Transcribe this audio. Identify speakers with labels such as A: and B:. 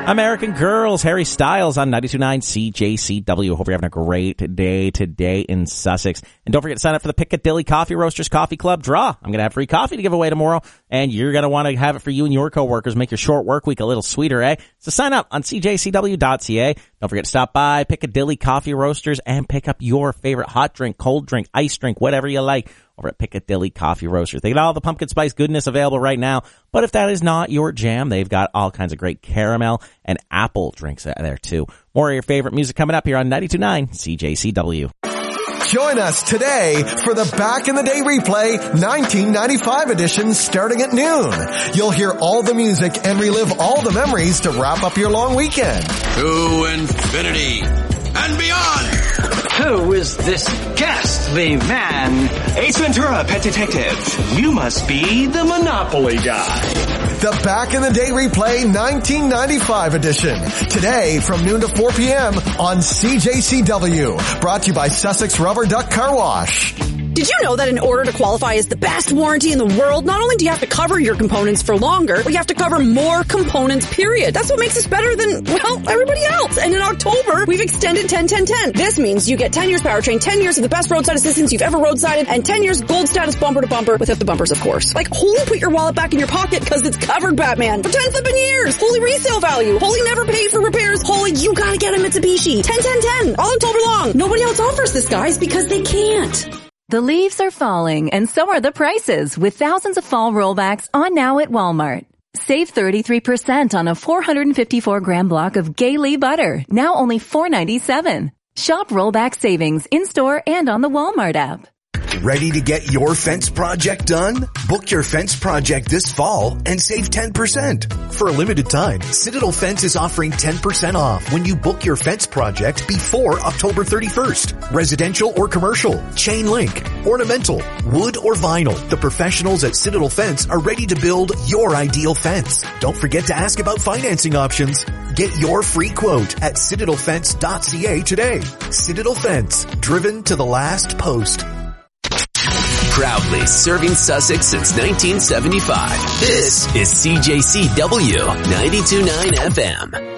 A: American Girls, Harry Styles on 92.9 CJCW. Hope you're having a great day today in Sussex. And don't forget to sign up for the Piccadilly Coffee Roasters Coffee Club draw. I'm going to have free coffee to give away tomorrow, and you're going to want to have it for you and your coworkers. Make your short work week a little sweeter, eh? So sign up on CJCW.ca. Don't forget to stop by Piccadilly Coffee Roasters and pick up your favorite hot drink, cold drink, ice drink, whatever you like over at Piccadilly Coffee Roasters. They got all the pumpkin spice goodness available right now, but if that is not your jam, they've got all kinds of great caramel and apple drinks there too. More of your favorite music coming up here on 92.9 CJCW.
B: Join us today for the Back in the Day replay 1995 edition starting at noon. You'll hear all the music and relive all the memories to wrap up your long weekend.
C: To infinity and beyond.
D: Who is this ghastly man?
E: Ace Ventura, Pet Detective. You must be the Monopoly guy.
B: The Back in the Day replay 1995 edition. Today from noon to 4 p.m. on CJCW. Brought to you by Sussex Rubber Duck Car Wash.
F: Did you know that in order to qualify as the best warranty in the world, not only do you have to cover your components for longer, but you have to cover more components, period. That's what makes us better than, well, everybody else. And in October, we've extended 10-10-10. This means you get 10 years powertrain, 10 years of the best roadside assistance you've ever roadsided, and 10 years gold status bumper to bumper without the bumpers, of course. Like, holy put your wallet back in your pocket because it's covered, Batman, for 10 flipping years. Holy resale value. Holy never paid for repairs. Holy you gotta get a Mitsubishi. 10-10-10. All October long. Nobody else offers this, guys, because they can't.
G: The leaves are falling, and so are the prices, with thousands of fall rollbacks on now at Walmart. Save 33% on a 454-gram block of Gay butter, now only $4.97. Shop rollback savings in-store and on the Walmart app.
H: Ready to get your fence project done? Book your fence project this fall and save 10%. For a limited time, Citadel Fence is offering 10% off when you book your fence project before October 31st. Residential or commercial, chain link, ornamental, wood or vinyl. The professionals at Citadel Fence are ready to build your ideal fence. Don't forget to ask about financing options. Get your free quote at citadelfence.ca today. Citadel Fence, driven to the last post.
I: Proudly serving Sussex since 1975. This is CJCW 92.9 FM.